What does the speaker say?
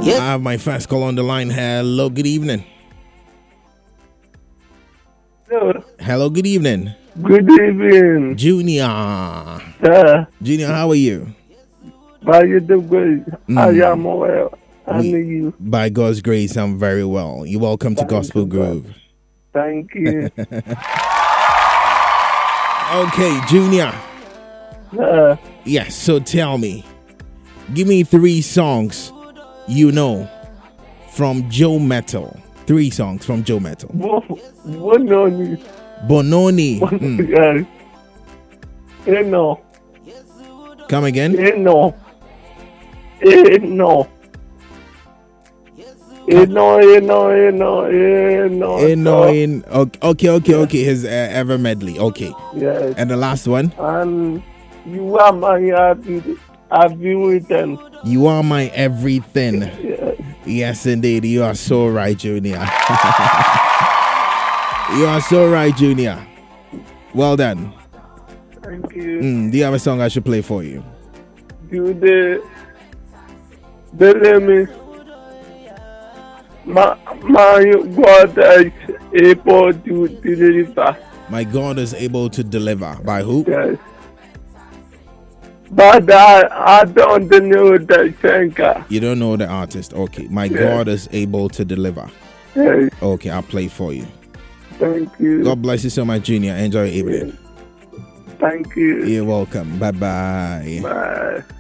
I have my first call on the line. Hello, good evening. Hello. Hello, good evening. Good evening. Junior. Junior, how are you? By you do great. I am well. I need you. By God's grace, I'm very well. You're welcome to Gospel Groove. Thank you. Okay, Junior. Yes, so tell me. Give me 3 songs you know from Joe Metal. 3 songs from Joe Metal. Bononi. Bononi. Yes. No. Come again? No. Okay. His Ever Medley. Okay. Yes. And the last one? You are my everything. You are my everything. Yes. Yes, indeed. You are so right, Junior. You are so right, Junior. Well done. Thank you. Do you have a song I should play for you? Do the name my God is able to deliver. My God is able to deliver. By who? Yes. But I don't know the singer. You don't know the artist. Okay. My God is able to deliver. Yes. Okay, I'll play for you. Thank you. God bless you so much, Junior. Enjoy your evening. Thank you. You're welcome. Bye-bye. Bye.